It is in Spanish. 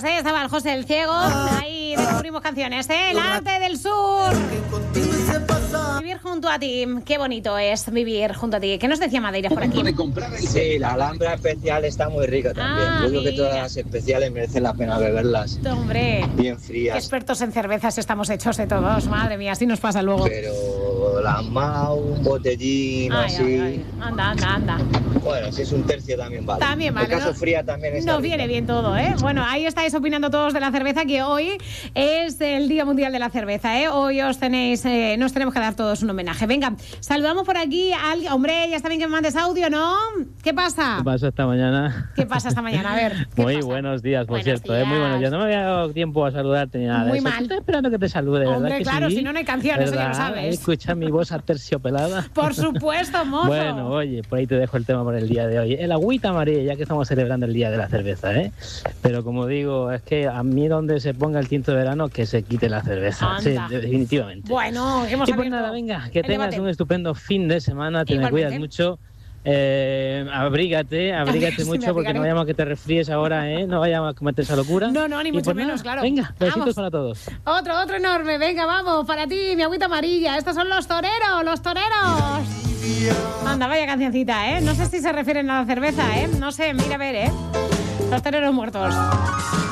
Estaba el José el Ciego. Ahí descubrimos canciones, ¿eh? El arte del sur. Vivir junto a ti. Qué bonito es vivir junto a ti. ¿Qué nos decía Madeira por aquí? Sí, la Alhambra especial está muy rica también. Yo creo que todas las especiales merecen la pena beberlas. Hombre. Bien Qué frías. expertos en cervezas estamos hechos de todos. Madre mía, así nos pasa luego. Pero la Mau, un botellín así. Ay. Anda. Bueno, si es un tercio también vale. También vale. En caso fría también está Nos rica. viene bien todo, ¿eh? Bueno, ahí estáis opinando todos de la cerveza, que hoy es el Día Mundial de la Cerveza, ¿eh? Hoy nos tenemos que dar todos un homenaje. Venga, saludamos por aquí a alguien. Hombre, ya está bien que me mandes audio, ¿no? ¿Qué pasa? ¿Qué pasa esta mañana? ¿Qué pasa esta mañana? A ver. ¿qué Muy pasa? buenos días, por Buenos cierto. días. Muy buenos días. No me había dado tiempo a saludarte ni nada. Muy de eso. mal. Estoy esperando que te salude, ¿verdad? Hombre, que claro, sí? si no, no hay canción, eso ya lo sabes. Ahí escucha mi voz aterciopelada. Por supuesto, mozo. Bueno, oye, por ahí te dejo el tema por el día de hoy. El agüita amarilla, ya que estamos celebrando el Día de la Cerveza, ¿eh? Pero como digo, es que a mí donde se ponga el tinto de verano, que se quite la cerveza. Anda. Sí, definitivamente. Bueno, que hemos Y pues abierto nada, venga, que el tengas debate. un estupendo fin de semana, te me Igualmente. cuidas mucho. Abrígate Sí, me mucho porque abrigaré. no vayamos a que te resfríes ahora, ¿eh? No vayamos a cometer esa locura. No, ni Y mucho pues menos, nada, claro. Venga, besitos Vamos. para todos. Otro enorme. Venga, vamos, para ti, mi agüita amarilla. Estos son los toreros. Anda, vaya cancioncita, ¿eh? No sé si se refieren a la cerveza, ¿eh? No sé, mira a ver, ¿eh? Los toreros muertos.